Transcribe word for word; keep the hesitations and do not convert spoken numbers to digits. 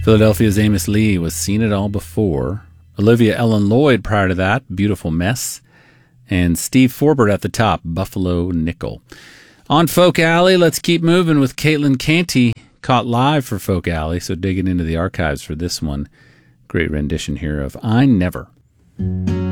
Philadelphia's Amos Lee was Seen It All Before. Olivia Ellen Lloyd prior to that, Beautiful Mess. And Steve Forbert at the top, Buffalo Nickel. On Folk Alley, let's keep moving with Caitlin Canty, caught live for Folk Alley, so digging into the archives for this one. Great rendition here of I Never.